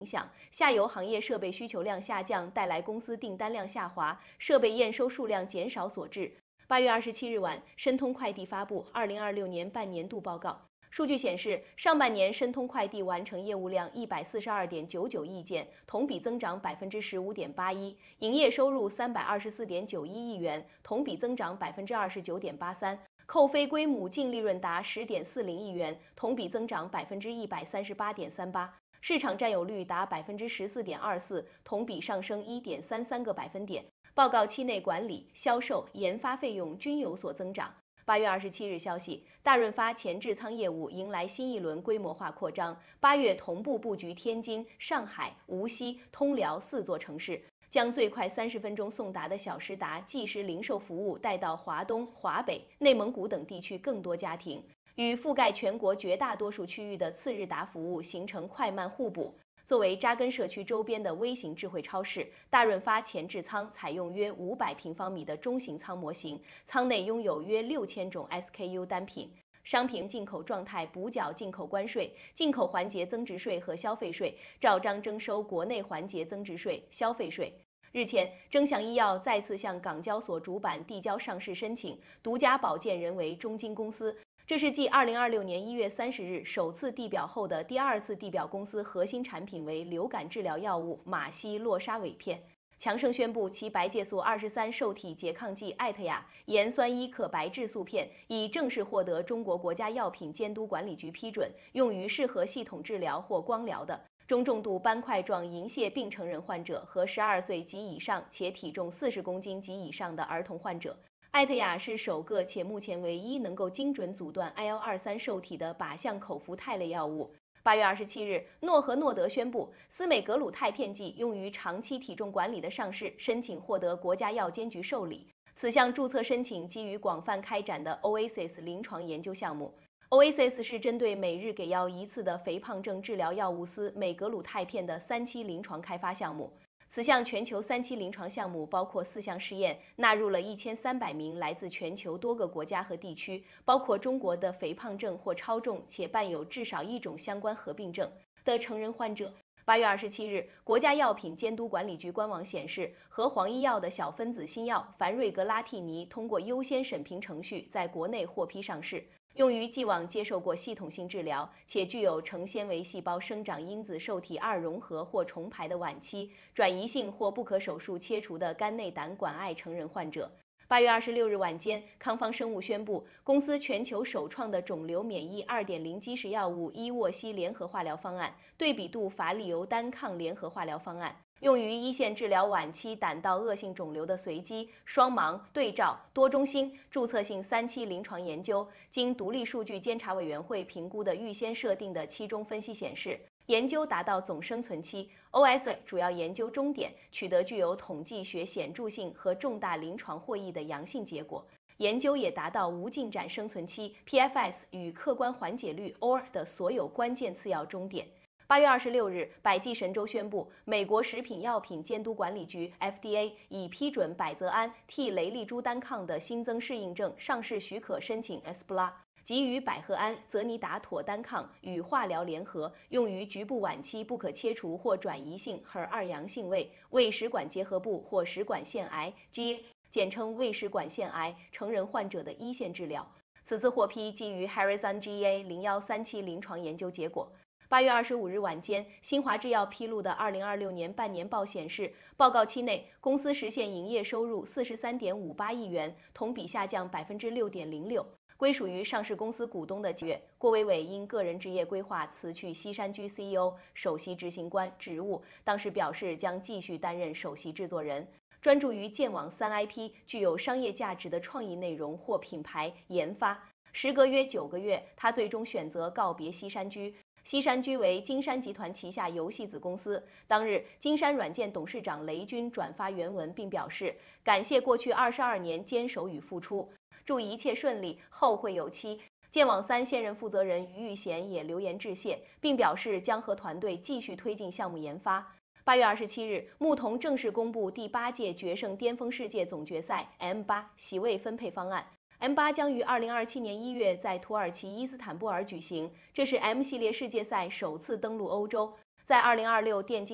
影响，下游行业设备需求量下降，带来公司订单量下滑，设备验收数量减少所致。8月27日晚，申通快递发布2026年半年度报告。数据显示，上半年申通快递完成业务量142.99亿件，同比增长15.81%，营业收入324.91亿元，同比增长29.83%，扣非归母净利润达10.40亿元，同比增长138.38%。市场占有率达14.24%，同比上升1.33个百分点。报告期内管理、销售、研发费用均有所增长。8月27日消息，大润发前置仓业务迎来新一轮规模化扩张，8月同步布局天津、上海、无锡、通辽4座城市，将最快30分钟送达的小时达即时零售服务带到华东、华北、内蒙古等地区更多家庭。与覆盖全国绝大多数区域的次日达服务形成快慢互补。作为扎根社区周边的微型智慧超市，大润发前置仓采用约500平方米的中型仓模型，仓内拥有约6000种 SKU 单品。商品进口状态补缴进口关税、进口环节增值税和消费税，照章征收国内环节增值税、消费税。日前，臻祥医药再次向港交所主板递交上市申请，独家保荐人为中金公司。这是继2026年1月30日首次地表后的第二次地表，公司核心产品为流感治疗药物马西洛沙韦片。强生宣布其白介素23受体拮抗剂艾特雅盐酸伊可白质素片已正式获得中国国家药品监督管理局批准，用于适合系统治疗或光疗的中重度斑块状银屑病成人患者和12岁及以上且体重40公斤及以上的儿童患者。艾特雅是首个且目前唯一能够精准阻断 IL-23受体的靶向口服肽类药物。8月27日，诺和诺德宣布，司美格鲁肽片剂用于长期体重管理的上市申请获得国家药监局受理。此项注册申请基于广泛开展的 OASIS 临床研究项目。OASIS 是针对每日给药1次的肥胖症治疗药物司美格鲁肽片的3期临床开发项目。此项全球3期临床项目包括4项试验，纳入了1300名来自全球多个国家和地区，包括中国的肥胖症或超重且伴有至少一种相关合并症的成人患者。8月27日，国家药品监督管理局官网显示，和黄医药的小分子新药凡瑞格拉替尼通过优先审评程序在国内获批上市。用于既往接受过系统性治疗且具有成纤维细胞生长因子受体2融合或重排的晚期、转移性或不可手术切除的肝内胆管癌成人患者。8月26日晚间，康方生物宣布，公司全球首创的肿瘤免疫2.0基石药物伊沃西联合化疗方案，对比度法利尤单抗联合化疗方案。用于一线治疗晚期胆道恶性肿瘤的随机、双盲、对照、多中心、注册性3期临床研究，经独立数据监察委员会评估的预先设定的期中分析显示，研究达到总生存期 OS 主要研究终点，取得具有统计学显著性和重大临床获益的阳性结果。研究也达到无进展生存期 PFS 与客观缓解率 OR 的所有关键次要终点。8月26日，百济神州宣布，美国食品药品监督管理局 FDA 已批准百泽安替雷利珠单抗的新增适应症上市许可申请 ESPLA， 即与百合胺、泽尼达妥单抗与化疗联合，用于局部晚期不可切除或转移性 HER2 阳性胃食管结核部或食管腺癌 （GA） 简称胃食管腺癌成人患者的一线治疗。此次获批基于 Harrison GA013期临床研究结果。8月25日晚间，新华制药披露的2026年半年报显示，报告期内公司实现营业收入43.58亿元，同比下降6.06%。归属于上市公司股东的郭伟伟因个人职业规划辞去西山居 CEO、首席执行官职务，当时表示将继续担任首席制作人，专注于剑网3 IP 具有商业价值的创意内容或品牌研发。时隔约9个月，他最终选择告别西山居。西山居为金山集团旗下游戏子公司。当日，金山软件董事长雷军转发原文，并表示感谢过去22年坚守与付出，祝一切顺利，后会有期。剑网3现任负责人于玉贤也留言致谢，并表示将和团队继续推进项目研发。8月27日，牧童正式公布第8届决胜巅峰世界总决赛 M8 席位分配方案。M8 将于2027年1月在土耳其伊斯坦布尔举行，这是 M 系列世界赛首次登陆欧洲。 在2026电竞